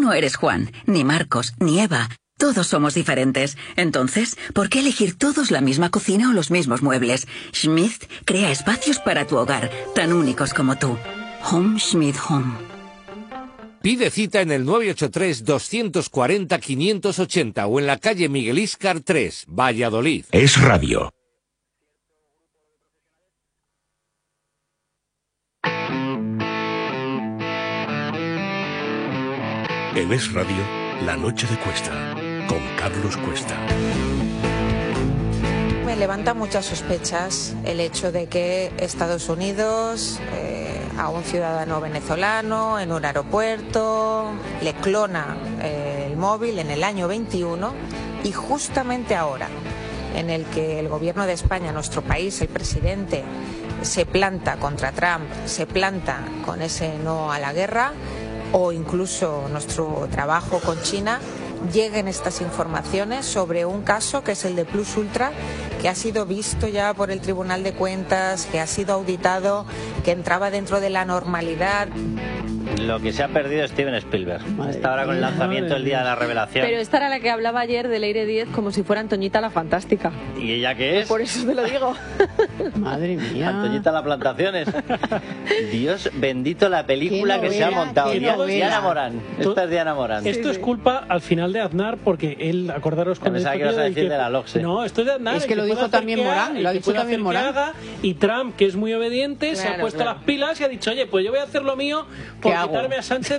no eres Juan, ni Marcos, ni Eva. Todos somos diferentes. Entonces, ¿por qué elegir todos la misma cocina o los mismos muebles? Schmidt crea espacios para tu hogar, tan únicos como tú. Home Schmidt Home. Pide cita en el 983-240-580 o en la calle Miguel Íscar 3, Valladolid. Es Radio. En Es Radio, La Noche de Cuesta, con Carlos Cuesta. Me levanta muchas sospechas el hecho de que Estados Unidos a un ciudadano venezolano en un aeropuerto le clona el móvil en el año 21 y justamente ahora en el que el gobierno de España, nuestro país, el presidente, se planta contra Trump, se planta con ese no a la guerra, o incluso nuestro trabajo con China, lleguen estas informaciones sobre un caso que es el de Plus Ultra, que ha sido visto ya por el Tribunal de Cuentas, que ha sido auditado, que entraba dentro de la normalidad. Lo que se ha perdido Steven Spielberg. Está ahora con el lanzamiento el día de la revelación. Pero esta era la que hablaba ayer de Leire Díez como si fuera Antoñita la Fantástica. ¿Y ella qué es? Por eso te lo digo. Madre mía. Antoñita la Plantaciones. Dios bendito la película que se ha montado. Diana Morán. Esta es Diana Morán. Esto es culpa al final de Aznar, porque él, acordaros con pensaba que ibas a decir de la LOCSE. No, esto es de Aznar. Es que lo dijo también Morán. Lo ha dicho también Morán. Y Trump, que es muy obediente, se ha puesto las pilas y ha dicho, oye, pues yo voy a hacer lo mío por quitarme a Sánchez